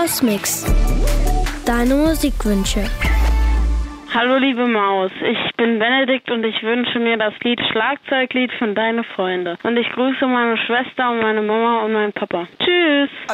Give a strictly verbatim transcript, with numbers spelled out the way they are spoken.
Hausmix. Deine Musikwünsche. Hallo liebe Maus, ich bin Benedikt und ich wünsche mir das Lied Schlagzeuglied von Deine Freunde. Und ich grüße meine Schwester und meine Mama und meinen Papa. Tschüss!